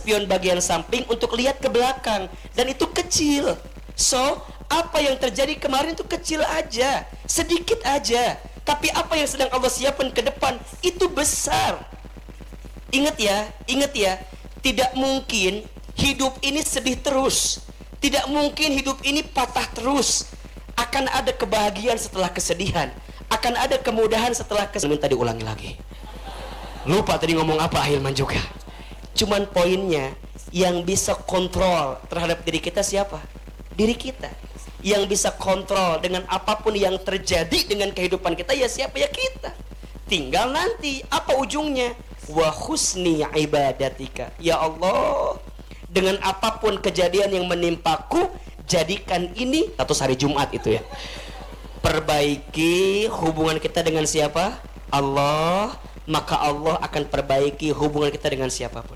spion bagian samping untuk lihat ke belakang, dan itu kecil. So, apa yang terjadi kemarin itu kecil aja, sedikit aja. Tapi apa yang sedang Allah siapkan ke depan itu besar. Ingat ya, tidak mungkin hidup ini sedih terus. Tidak mungkin hidup ini patah terus. Akan ada kebahagiaan setelah kesedihan. Akan ada kemudahan setelah kesedihan. Minta diulangi lagi. Lupa tadi ngomong apa Ahilman juga. Cuman poinnya, yang bisa kontrol terhadap diri kita siapa? Diri kita. Yang bisa kontrol dengan apapun yang terjadi dengan kehidupan kita ya siapa? Ya kita. Tinggal nanti apa ujungnya? Wa husni ibadatika. Ya Allah, dengan apapun kejadian yang menimpaku, jadikan ini satu hari Jumat itu ya. Perbaiki hubungan kita dengan siapa? Allah. Maka Allah akan perbaiki hubungan kita dengan siapapun.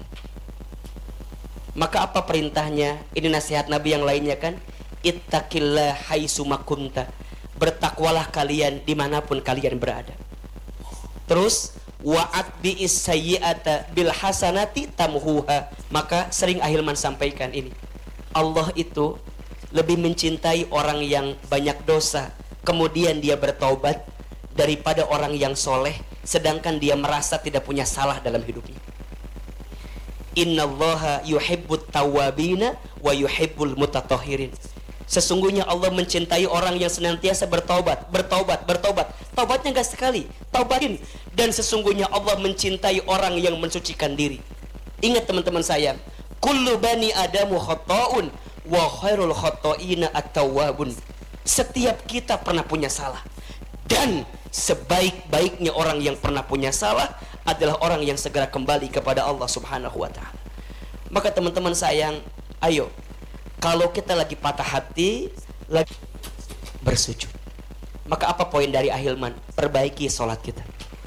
Maka apa perintahnya? Ini nasihat Nabi yang lainnya kan? Ittaqillah haitsu makunta. Bertakwalah kalian dimanapun kalian berada. Terus wa'atbi'is sayyi'ata bil hasanati tamhuha. Maka sering Ahilman sampaikan ini, Allah itu lebih mencintai orang yang banyak dosa kemudian dia bertaubat daripada orang yang soleh sedangkan dia merasa tidak punya salah dalam hidupnya. Innallaha yuhibbut tawwabina wa yuhibbul mutatahhirin. Sesungguhnya Allah mencintai orang yang senantiasa bertaubat. Taubatnya enggak sekali, taubatin. Dan sesungguhnya Allah mencintai orang yang mensucikan diri. Ingat teman-teman saya, kullu bani adamu khata'un wa khairul khata'ina at-tawwabun. Setiap kita pernah punya salah. Dan sebaik-baiknya orang yang pernah punya salah adalah orang yang segera kembali kepada Allah Subhanahu wa ta'ala. Maka teman-teman sayang, ayo, kalau kita lagi patah hati, lagi bersujud, maka apa poin dari Ahilman? Perbaiki sholat kita.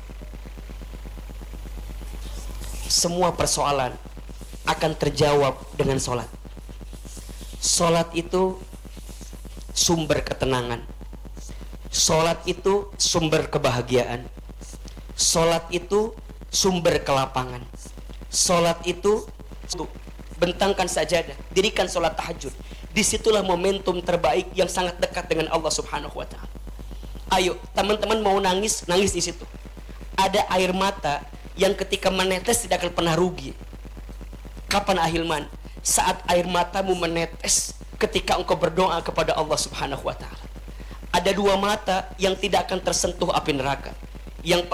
Semua persoalan akan terjawab dengan sholat. Sholat itu sumber ketenangan. Sholat itu sumber kebahagiaan. Sholat itu sumber kelapangan. Sholat itu bentangkan sajadah, dirikan sholat tahajud. Disitulah momentum terbaik yang sangat dekat dengan Allah Subhanahu wa ta'ala. Ayo, teman-teman mau nangis, nangis di situ. Ada air mata yang ketika menetes tidak akan pernah rugi. Kapan Ahilman? Saat air matamu menetes ketika engkau berdoa kepada Allah Subhanahu wa ta'ala. Ada dua mata yang tidak akan tersentuh api neraka. Yang